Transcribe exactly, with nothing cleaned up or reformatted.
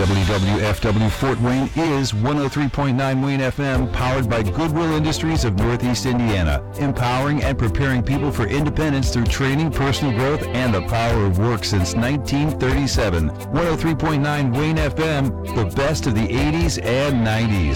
W W F W Fort Wayne is one oh three point nine Wayne F M, powered by Goodwill Industries of Northeast Indiana, empowering and preparing people for independence through training, personal growth, and the power of work since nineteen thirty-seven. one oh three point nine Wayne F M, the best of the eighties and nineties.